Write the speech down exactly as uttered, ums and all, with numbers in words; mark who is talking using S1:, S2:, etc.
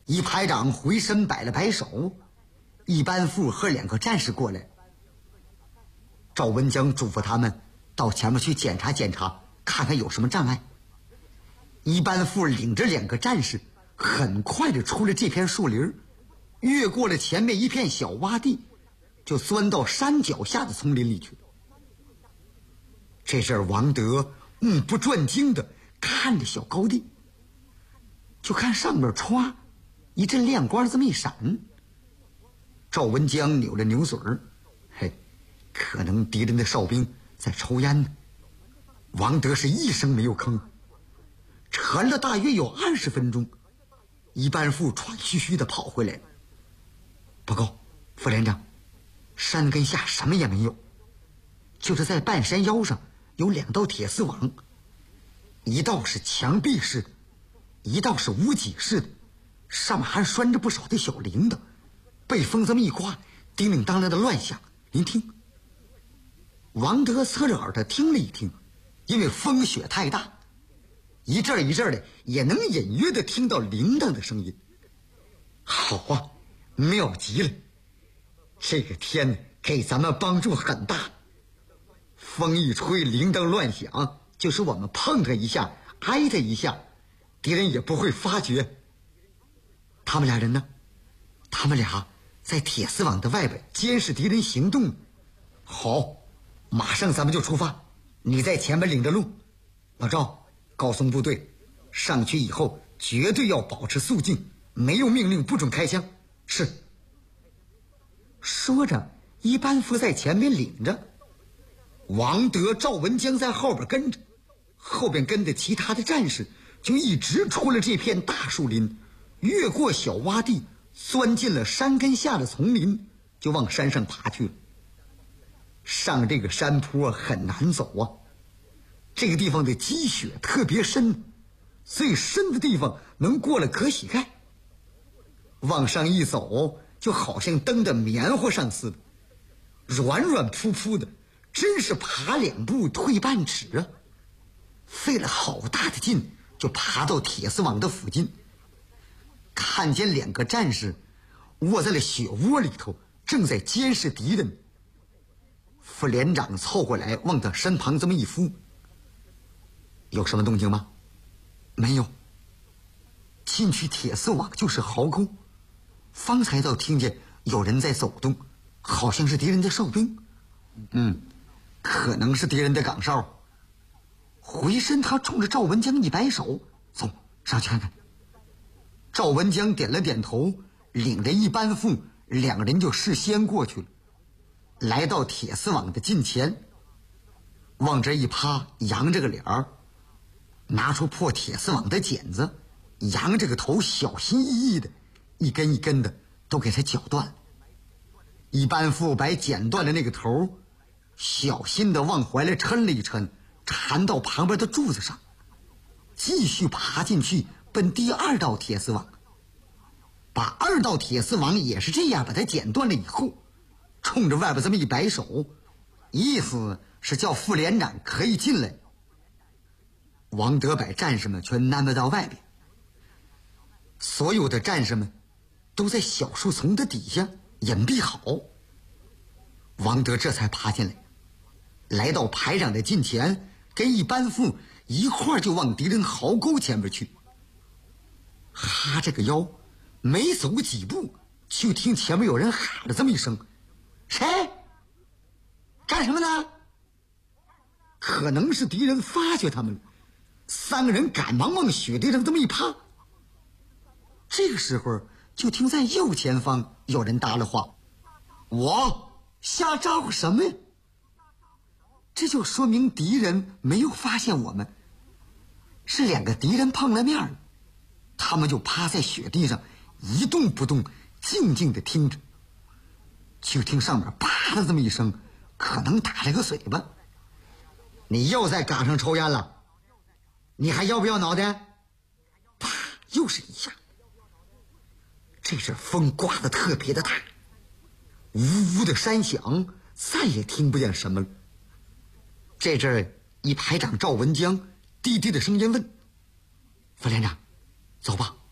S1: 一排长回身摆了摆手，一班副和两个战士过来。赵文江嘱咐他们到前面去检查检查，看看有什么障碍。一班副领着两个战士很快的出了这片树林，越过了前面一片小洼地，就钻到山脚下的丛林里去。这阵王德目不转睛的看着小高地，就看上面歘一阵亮光这么一闪。赵文江扭了扭嘴儿，嘿，可能敌人的哨兵在抽烟呢。王德是一声没有吭。传了大约有二十分钟，一班副喘吁吁的跑回来了。报告副连长，山根下什么也没有，就是在半山腰上有两道铁丝网，一道是墙壁式的，一道是无脊式的，上面还拴着不少的小铃铛，被风这么一刮，叮铃当啷的乱响。您听。王德侧着耳朵听了一听，因为风雪太大，一阵一阵的也能隐约的听到铃铛的声音。好啊，妙极了，这个天给咱们帮助很大。风一吹，铃铛乱响，就是我们碰它一下挨它一下，敌人也不会发觉。他们俩人呢？他们俩在铁丝网的外边监视敌人行动。好，马上咱们就出发，你在前面领着路。老赵，告诉部队，上去以后绝对要保持肃静，没有命令不准开枪。是。说着，一班副在前面领着，王德、赵文江在后边跟着，后边跟着其他的战士就一直出了这片大树林，越过小洼地，钻进了山根下的丛林，就往山上爬去了。上这个山坡很难走啊，这个地方的积雪特别深，最深的地方能过了可膝盖。往上一走，就好像蹬在棉花上似的，软软扑扑的，真是爬两步退半尺啊！费了好大的劲，就爬到铁丝网的附近，看见两个战士窝在了雪窝里头，正在监视敌人。副连长凑过来往他身旁这么一扶，有什么动静吗？没有。进去铁丝网就是壕沟，方才倒听见有人在走动，好像是敌人的哨兵。嗯，可能是敌人的岗哨。回身他冲着赵文江一摆手，走，上去看看。赵文江点了点头，领着一班副，两个人就事先过去了。来到铁丝网的近前，往这一趴，扬着个脸儿，拿出破铁丝网的剪子，扬着个头，小心翼翼的一根一根的都给它绞断。一班副把剪断的那个头小心的往怀里抻了一抻，缠到旁边的柱子上，继续爬进去奔第二道铁丝网。把二道铁丝网也是这样把它剪断了以后，冲着外边这么一摆手，意思是叫副连长可以进来。王德把战士们全安排到外边，所有的战士们都在小树丛的底下隐蔽好。王德这才爬进来，来到排长的近前，跟一班副一块就往敌人壕沟前边去。哈这个腰，没走几步，就听前面有人喊了这么一声：“谁？干什么呢？”可能是敌人发觉他们了，三个人赶忙往雪地上这么一趴。这个时候，就听在右前方有人搭了话：“我瞎招呼什么呀？”这就说明敌人没有发现我们，是两个敌人碰了面了，他们就趴在雪地上一动不动，静静地听着。就听上面啪的这么一声，可能打了个嘴巴。你又在岗上抽烟了？你还要不要脑袋？啪，又是一下。这阵风刮得特别的大，呜呜的山响，再也听不见什么了。这阵一排长赵文江低低的声音问：“副连长，走吧。”